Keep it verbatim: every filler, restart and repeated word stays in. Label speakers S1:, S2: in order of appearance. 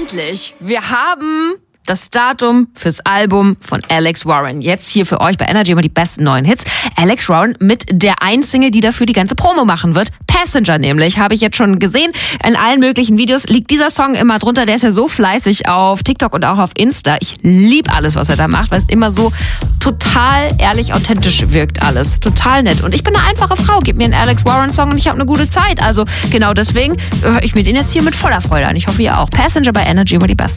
S1: Endlich! Wir haben das Datum fürs Album von Alex Warren. Jetzt hier für euch bei Energy immer die besten neuen Hits. Alex Warren mit der einen Single, die dafür die ganze Promo machen wird. Passenger nämlich, habe ich jetzt schon gesehen. In allen möglichen Videos liegt dieser Song immer drunter. Der ist ja so fleißig auf TikTok und auch auf Insta. Ich liebe alles, was er da macht, weil es immer so total ehrlich, authentisch wirkt alles. Total nett. Und ich bin eine einfache Frau. Gib mir einen Alex Warren Song und ich habe eine gute Zeit. Also genau deswegen höre ich mir den jetzt hier mit voller Freude an. Ich hoffe, ihr auch. Passenger bei Energy immer die besten.